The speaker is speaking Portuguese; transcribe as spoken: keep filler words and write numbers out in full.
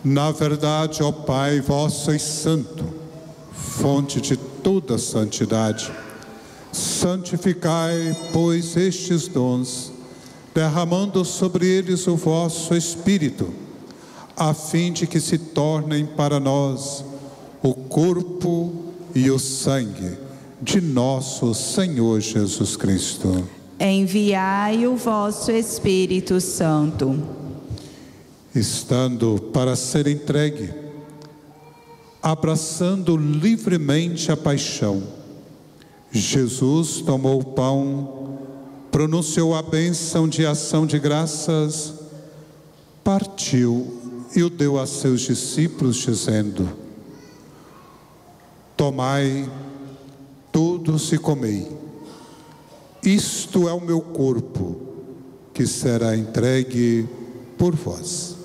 Na verdade, ó Pai, vós sois santo, fonte de toda santidade. Santificai, pois, estes dons, derramando sobre eles o vosso Espírito, a fim de que se tornem para nós o corpo e o sangue de nosso Senhor Jesus Cristo. Enviai o vosso Espírito Santo. Estando para ser entregue, abraçando livremente a paixão, Jesus tomou o pão, pronunciou a bênção de ação de graças, partiu e o deu a seus discípulos, dizendo: tomai todos e comei, isto é o meu corpo, que será entregue por vós.